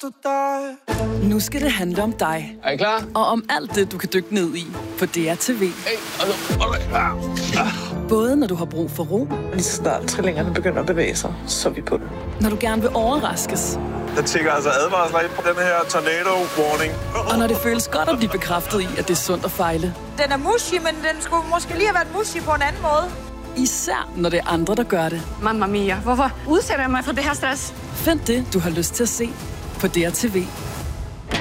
du dig. Nu skal det handle om dig. Er I klar? Og om alt det, du kan dykke ned i på DRTV. Både når du har brug for ro. Lige så snart trillingerne begynder at bevæge sig, så er vi på den. Når du gerne vil overraskes. Der tænker altså advarsler ind på den her tornado warning. Og når det føles godt at blive bekræftet i, at det er sundt at fejle. Den er mushy, men den skulle måske lige have været mushy på en anden måde. Især når det er andre, der gør det. Mamma mia, hvorfor udsætter jeg mig for det her stress? Find det, du har lyst til at se på DRTV.